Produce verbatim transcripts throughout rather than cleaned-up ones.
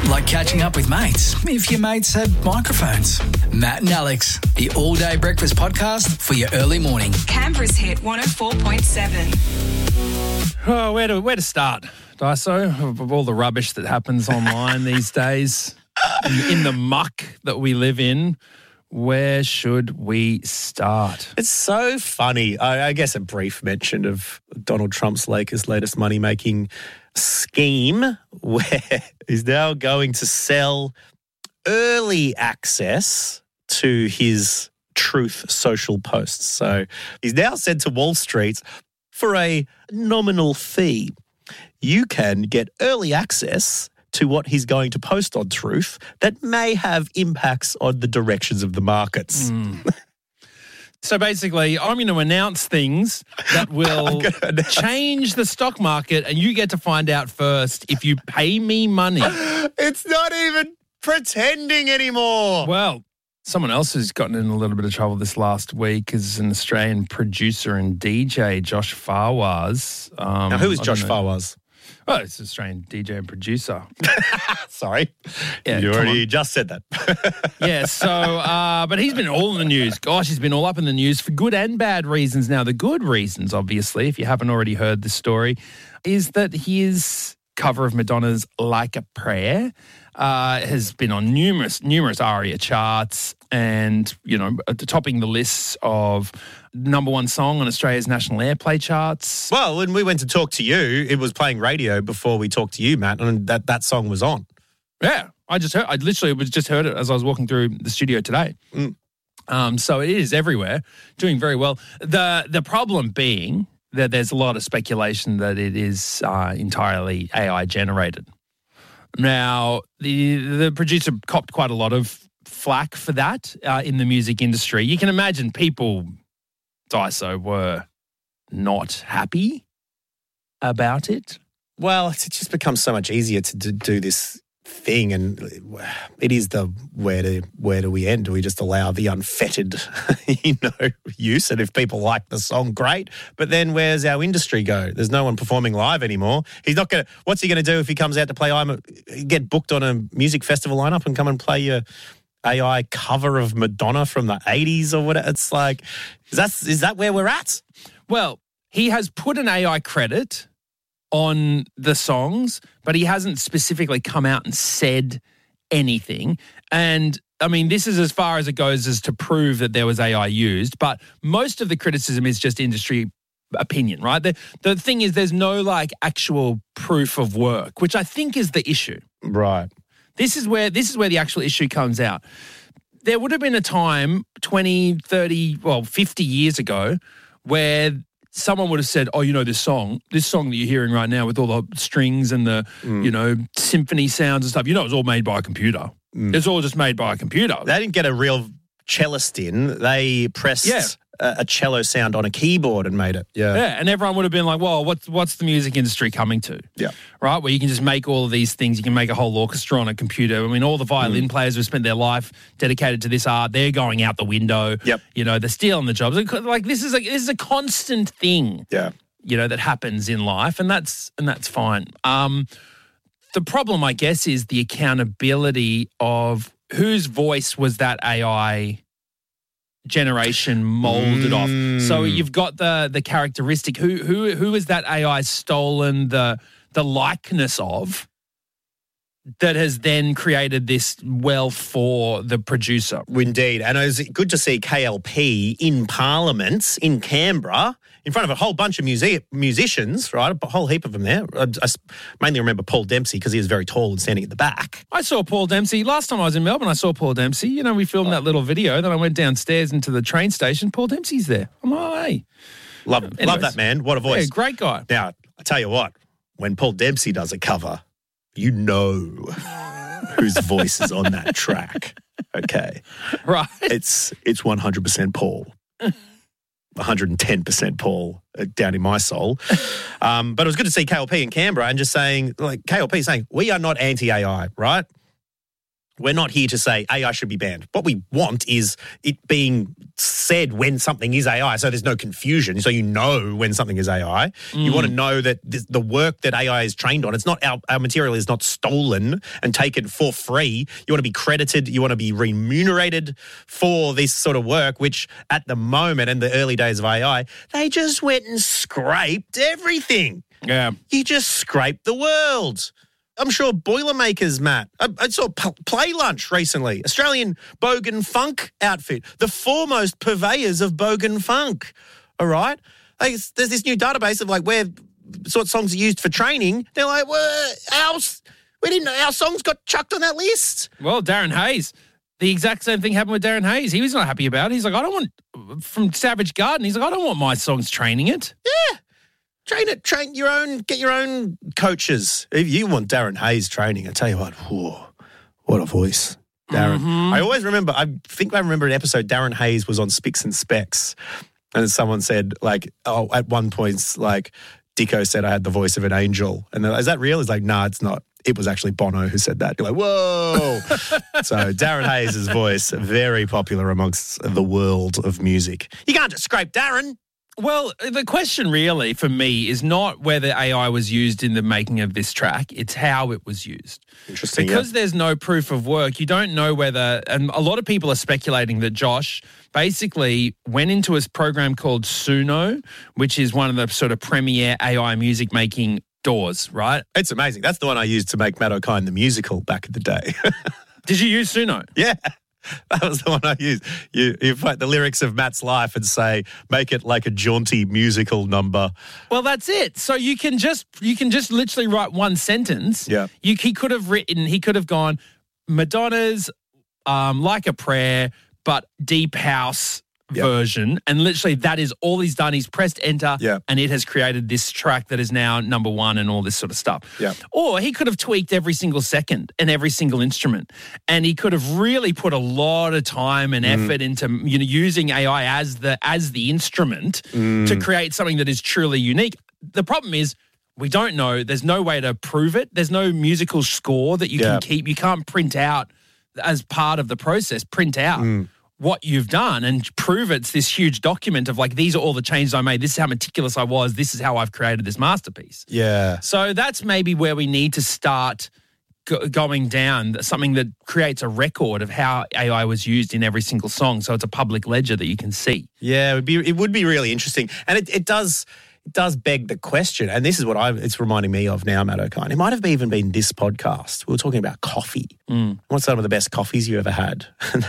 Like catching up with mates, if your mates had microphones. Matt and Alex, the all-day breakfast podcast for your early morning. Canberra's hit one oh four point seven. Oh, where to where to start, Daiso, of all the rubbish that happens online these days, in, in the muck that we live in, where should we start? It's so funny. I, I guess a brief mention of Donald Trump's Lakers' latest money-making scheme, where he's now going to sell early access to his Truth Social posts. So he's now said to Wall Street, for a nominal fee, you can get early access to what he's going to post on Truth that may have impacts on the directions of the markets. Mm. So basically, I'm going to announce things that will announce. change the stock market, and you get to find out first if you pay me money. It's not even pretending anymore. Well, someone else who's gotten in a little bit of trouble this last week is an Australian producer and D J, Josh Fawaz. Um, now, who is Josh Fawaz? Oh, it's an Australian D J and producer. Sorry. Yeah, you already just said that. yeah, so, uh, but he's been all in the news. Gosh, he's been all up in the news for good and bad reasons. Now, the good reasons, obviously, if you haven't already heard the story, is that his cover of Madonna's Like a Prayer uh, has been on numerous, numerous ARIA charts and, you know, topping the lists of number one song on Australia's national airplay charts. Well, when we went to talk to you, it was playing radio before we talked to you, Matt, and that, that song was on. Yeah, I just heard, I literally was just heard it as I was walking through the studio today. Mm. Um, so it is everywhere, doing very well. The the problem being that there's a lot of speculation that it is uh, entirely A I generated. Now, the the producer copped quite a lot of flack for that uh, in the music industry. You can imagine people, Daiso, were not happy about it. Well, it's just become so much easier to do, do this thing, and it is the where do where do we end? Do we just allow the unfettered, you know, use? And if people like the song, great. But then where's our industry go? There's no one performing live anymore. He's not going to. What's he going to do if he comes out to play? I'm a, get booked on a music festival lineup and come and play your A I cover of Madonna from the eighties or whatever. It's like, is that is that where we're at? Well, he has put an A I credit on the songs, but he hasn't specifically come out and said anything. And I mean, this is as far as it goes as to prove that there was A I used, but most of the criticism is just industry opinion, right? The, the thing is, there's no like actual proof of work, which I think is the issue. Right. This is where this is where the actual issue comes out. There would have been a time twenty, thirty, well, fifty years ago where someone would have said, oh, you know, this song, this song that you're hearing right now with all the strings and the, mm. you know, symphony sounds and stuff, you know, it was all made by a computer. Mm. It's all just made by a computer. They didn't get a real cellist in. They pressed yeah. a, a cello sound on a keyboard and made it. Yeah. Yeah, and everyone would have been like, well, what's, what's the music industry coming to? Yeah. Right, where you can just make all of these things. You can make a whole orchestra on a computer. I mean, all the violin mm. players who spent their life dedicated to this art, they're going out the window. Yep. You know, they're stealing the jobs. Like, this is a, this is a constant thing. Yeah. You know, that happens in life, and that's and that's fine. Um, the problem, I guess, is the accountability of whose voice was that A I generation molded mm. off. So you've got the the characteristic. Who who who is that A I stolen the the likeness of that has then created this wealth for the producer? Indeed. And it was good to see K L P in Parliament in Canberra in front of a whole bunch of music- musicians, right? A whole heap of them there. I, I mainly remember Paul Dempsey because he was very tall and standing at the back. I saw Paul Dempsey. Last time I was in Melbourne, I saw Paul Dempsey. You know, we filmed oh. that little video. Then I went downstairs into the train station. Paul Dempsey's there. I'm like, oh, hey. Love, love that man. What a voice. Yeah, great guy. Now, I tell you what, when Paul Dempsey does a cover, you know whose voice is on that track. Okay. Right. It's it's one hundred percent Paul. one hundred ten percent Paul uh, down in my soul. Um, but it was good to see K L P in Canberra and just saying, like, K L P saying, we are not anti-A I, right? We're not here to say A I should be banned. What we want is it being said when something is A I, so there's no confusion, so you know when something is A I. Mm. You want to know that this, the work that A I is trained on, it's not our, our material is not stolen and taken for free. You want to be credited, you want to be remunerated for this sort of work, which at the moment in the early days of A I, they just went and scraped everything. Yeah. You just scraped the world. I'm sure Boilermakers, Matt. I, I saw P- Play Lunch recently. Australian Bogan Funk outfit. The foremost purveyors of Bogan Funk. All right? Like, there's this new database of like where sort of songs are used for training. They're like, well, our, we didn't know our songs got chucked on that list. Well, Darren Hayes. The exact same thing happened with Darren Hayes. He was not happy about it. He's like, I don't want, from Savage Garden, he's like, I don't want my songs training it. Yeah. Train it, train your own, get your own coaches. If you want Darren Hayes training, I tell you what, whoa, what a voice. Darren. Mm-hmm. I always remember, I think I remember an episode, Darren Hayes was on Spicks and Specs, and someone said, like, oh, at one point, like, Dicko said I had the voice of an angel. And they're like, is that real? He's like, nah, it's not. It was actually Bono who said that. You're like, whoa. So Darren Hayes' voice, very popular amongst the world of music. You can't just scrape Darren. Well, the question really for me is not whether A I was used in the making of this track, it's how it was used. Interesting. Because yeah. there's no proof of work, you don't know whether, and a lot of people are speculating that Josh basically went into a program called Suno, which is one of the sort of premier A I music making doors, right? It's amazing. That's the one I used to make Matt O'Kine the musical back in the day. Did you use Suno? Yeah. That was the one I used. You, you find the lyrics of Matt's life and say, make it like a jaunty musical number. Well, that's it. So you can just you can just literally write one sentence. Yeah. You, he could have written, he could have gone, Madonna's um, Like a Prayer, but deep house yep. version. And literally that is all he's done. He's pressed enter yep. and it has created this track that is now number one and all this sort of stuff. Yep. Or he could have tweaked every single second and every single instrument. And he could have really put a lot of time and effort mm. into you know using A I as the as the instrument mm. to create something that is truly unique. The problem is we don't know. There's no way to prove it. There's no musical score that you yeah. can keep. You can't print out as part of the process, print out mm. what you've done and prove it's this huge document of like, these are all the changes I made. This is how meticulous I was. This is how I've created this masterpiece. Yeah. So that's maybe where we need to start go- going down, something that creates a record of how A I was used in every single song. So it's a public ledger that you can see. Yeah, it would be, it would be really interesting. And it, it does... It does beg the question, and this is what I it's reminding me of now, Matt O'Kine. It might have even been this podcast. We were talking about coffee. Mm. What's some of the best coffees you ever had?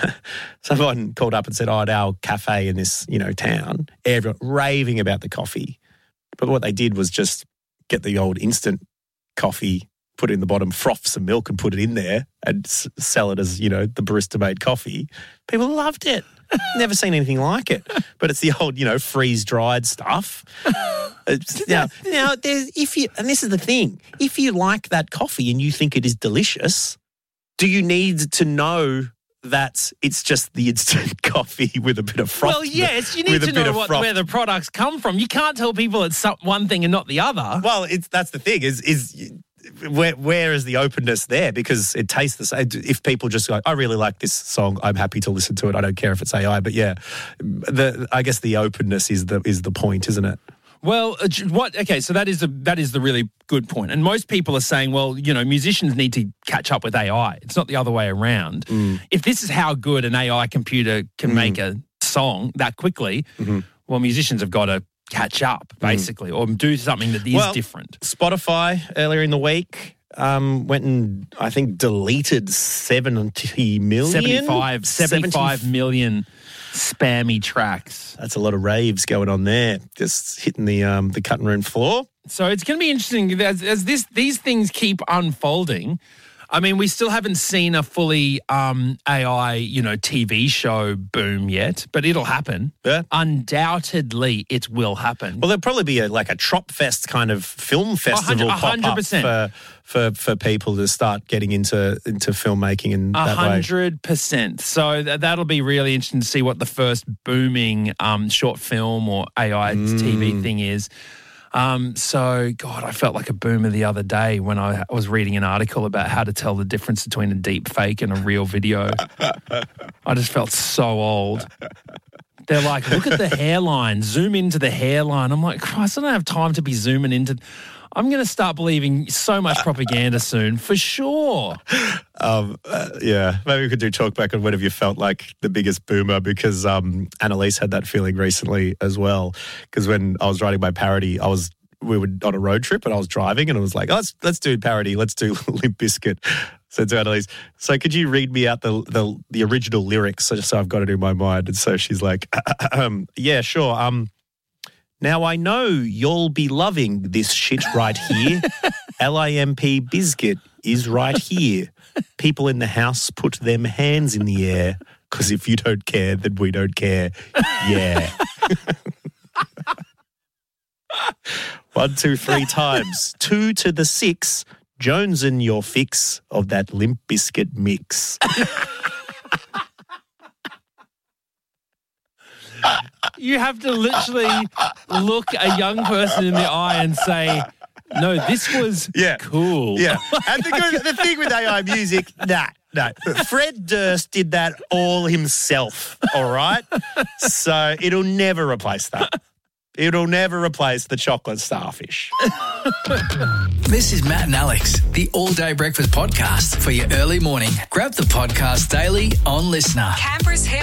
Someone called up and said, oh, at our cafe in this, you know, town, everyone raving about the coffee. But what they did was just get the old instant coffee, put it in the bottom, froth some milk and put it in there and s- sell it as, you know, the barista-made coffee. People loved it. Never seen anything like it. But it's the old, you know, freeze-dried stuff. It's, now, now there's, if you, and this is the thing, if you like that coffee and you think it is delicious, do you need to know that it's just the instant coffee with a bit of froth? Well, yes, you need to know what, where the products come from. You can't tell people it's some, one thing and not the other. Well, it's that's the thing is is where where is the openness there? Because it tastes the same. If people just go, I really like this song, I'm happy to listen to it. I don't care if it's A I. But yeah, the I guess the openness is the is the point, isn't it? Well, what? Okay, so that is the that is the really good point. And most people are saying, well, you know, musicians need to catch up with A I. It's not the other way around. Mm. If this is how good an A I computer can mm. make a song that quickly, mm-hmm. well, musicians have got to catch up, basically, mm. or do something that is well, different. Spotify earlier in the week um, went and I think deleted seventy million, seventy-five, seventy-five seventy million spammy tracks. That's a lot of raves going on there, just hitting the um, the cutting room floor. So it's going to be interesting as, as this these things keep unfolding. I mean, we still haven't seen a fully um, A I, you know, T V show boom yet, but it'll happen. Yeah. Undoubtedly, it will happen. Well, there'll probably be a, like a Trop Fest kind of film festival one hundred percent. pop up for, for for people to start getting into into filmmaking in that way. one hundred percent. So th- that'll be really interesting to see what the first booming um, short film or A I mm. T V thing is. Um, so, God, I felt like a boomer the other day when I was reading an article about how to tell the difference between a deep fake and a real video. I just felt so old. They're like, look at the hairline, zoom into the hairline. I'm like, Christ, I don't have time to be zooming into... I'm going to start believing so much propaganda soon, for sure. Um, uh, yeah, maybe we could do talk back on when have you felt like the biggest boomer, because um, Annalise had that feeling recently as well. Because when I was writing my parody, I was we were on a road trip and I was driving and I was like, oh, let's let's do parody, let's do Limp Bizkit. So to Annalise, so could you read me out the the, the original lyrics so just so I've got it in my mind? And so she's like, um, yeah, sure. Um. Now I know you'll be loving this shit right here. L I M P Bizkit is right here. People in the house put them hands in the air, because if you don't care, then we don't care. Yeah. One, two, three times. Two to the six. Jones and your fix of that Limp Bizkit mix. You have to literally look a young person in the eye and say, no, this was yeah. cool. Yeah. And the, good, the thing with A I music, nah, no. Fred Durst did that all himself, all right? So it'll never replace that. It'll never replace the chocolate starfish. This is Matt and Alex, the All Day Breakfast podcast for your early morning. Grab the podcast daily on Listener. Canberra's Hit